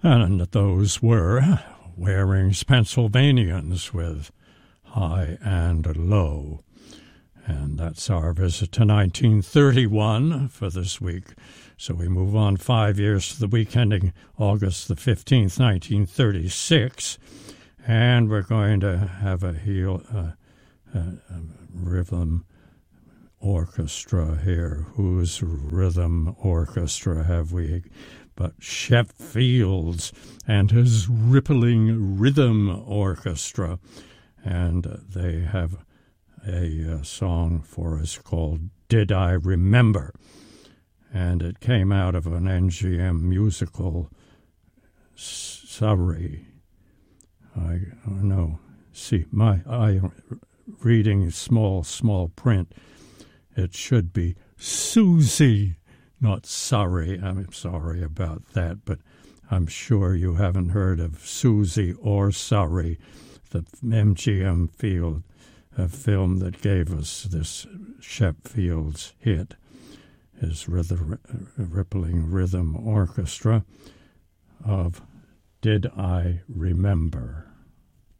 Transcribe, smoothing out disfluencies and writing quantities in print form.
And those were Waring's Pennsylvanians with High and Low. And that's our visit to 1931 for this week. So we move on 5 years to the week ending August the 15th, 1936. And we're going to have a rhythm orchestra here. Whose rhythm orchestra have we? But Shep Fields and his Rippling Rhythm Orchestra. And they have a song for us called Did I Remember? And it came out of an NGM musical, Surrey. I know. See, I reading small print. It should be Susie, not Surrey. I'm sorry about that, but I'm sure you haven't heard of Susie or Surrey, the MGM film that gave us this Shep Fields hit. His Rippling Rhythm Orchestra of Did I Remember?